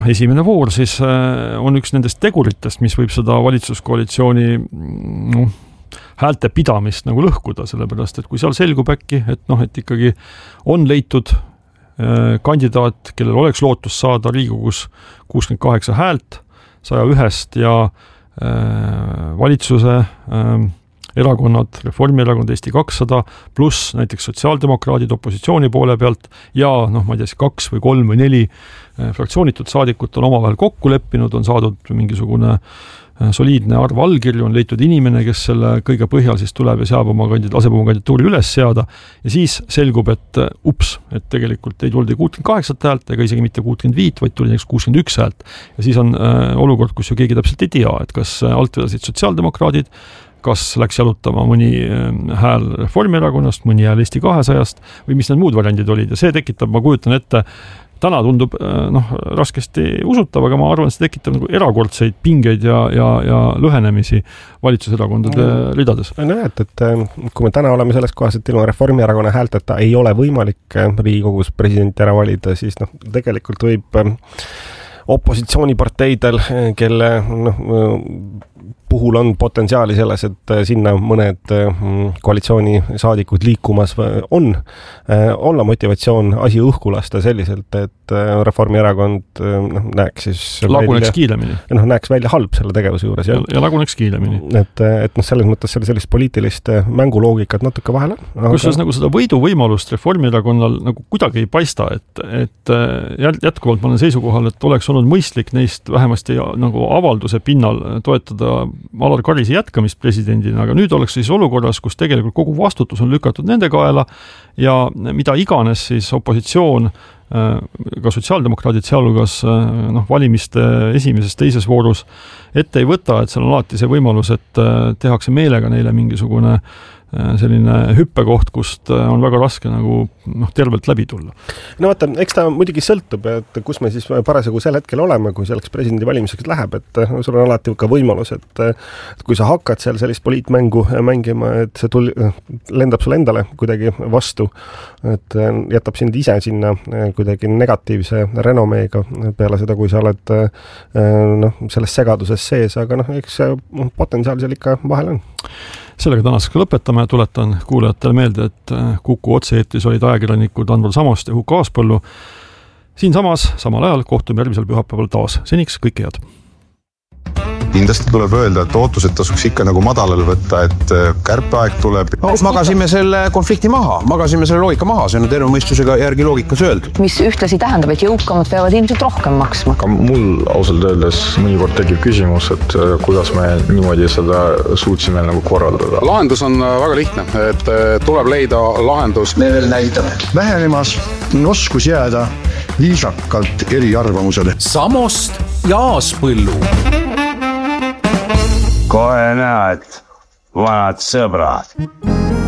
Esimene voor siis on üks nendest teguritest, mis võib seda valitsuskoalitsiooni häälte pidamist nagu lõhkuda, sellepärast, et kui seal selgub äkki, et ikkagi on leitud kandidaat, kellel oleks lootus saada Riigikogus 68 häält 101 ja valitsuse erakonnad, Reformierakond, Eesti 200, pluss näiteks sotsiaaldemokraadid opositsiooni poole pealt ja ma ei tea, 2 või 3 või 4 fraktsioonitud saadikut on omavahel kokku leppinud, on saadud mingisugune soliidne arv allkirju, on leitud inimene, kes selle kõige põhjal siis tuleb ja laseb oma kandidatuuri üles seada ja siis selgub, et tegelikult ei tuldi 68 häält ega isegi mitte 65, vaid tuli näiteks 61 häält ja siis on olukord, kus ju keegi täpselt ei tea, et kas alt vedasid sotsiaaldemokraadid, kas läks jalutama mõni hääl Reformierakonnast, mõni hääl Eesti 200-st või mis need muud variandid olid ja see tekitab, ma kujutan ette, täna tundub raskesti usutav, aga ma arvan, et see tekitab nagu erakordseid pingeid ja lõhenemisi valitsuserakondade ridades. Näed, et kui me täna oleme selles kohas, et ilma Reformierakonna häälteta ei ole võimalik Riigikogus presidenti ära valida, siis tegelikult võib opositsiooniparteidel, kelle puhul on potentsiaali selles, et sinna mõned koalitsioonisaadikud liikumas on, olla motivatsioon asi õhku lasta selliselt, et Reformierakond näeks siis laguneks kiilemini. Näeks välja halb selle tegevuse juures. Ja laguneks kiilemini. Et selles mõttes sellist poliitilist mänguloogikat natuke vahele. Kusjuures nagu seda võiduvõimalust Reformierakonnal nagu kuidagi ei paista, et jätkuvalt ma olen seisukohal, et oleks olnud mõistlik neist vähemasti nagu avalduse pinnal toetada Alar Karise jätkamist presidendina, aga nüüd oleks siis olukorras, kus tegelikult kogu vastutus on lükatud nende kaela ja mida iganes siis opositsioon, ka sotsiaaldemokraadid sealhulgas valimiste esimeses, teises voorus ette ei võta, et seal on alati see võimalus, et tehakse meelega neile mingisugune selline hüppekoht, kust on väga raske nagu tervelt läbi tulla. Vaata, eks ta muidugi sõltub, et kus me siis parasjagu sel hetkel oleme, kui selleks presidendi valimiseks läheb, et sul on alati ka võimalus, et kui sa hakkad seal sellist poliitmängu mängima, et see lendab sulle endale kuidagi vastu, et jätab sind ise sinna kuidagi negatiivse renomeega peale seda, kui sa oled selles segaduses sees, aga eks see potentsiaal seal ikka vahel on. Sellega tänaseks lõpetame, tuletan kuulajatele meelde, et Kuku otse-eetris olid ajakirjanikud Andrul Samost ja Huko Aaspõllu. Siin samal ajal kohtume järgmisel pühapäeval taas. Seniks kõike head. Kindlasti tuleb öelda, et ootused tasuks ikka nagu madalal võtta, et kärpeaeg tuleb. Magasime selle konflikti maha, magasime selle loogika maha, see on terve mõistusega järgi loogikas öeldud. Mis ühtlasi tähendab, et jõukamad peavad ilmselt rohkem maksma. Aga mul ausalt öeldes mõnikord tekib küsimus, et kuidas me niimoodi seda suutsime nagu korraldada. Lahendus on väga lihtne, et tuleb leida lahendus. Me veel näitame. Vähenemas on oskus jääda viisakalt eri arvamusele. Samost ja Aaspõllu. Kohe näed, vanad sõbrad.